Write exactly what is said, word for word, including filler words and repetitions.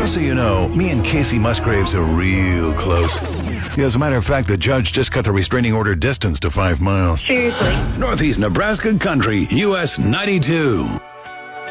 Just so you know, me and Casey Musgraves are real close. Yeah, as a matter of fact, the judge just cut the restraining order distance to five miles. Seriously? Northeast Nebraska Country, U S ninety-two.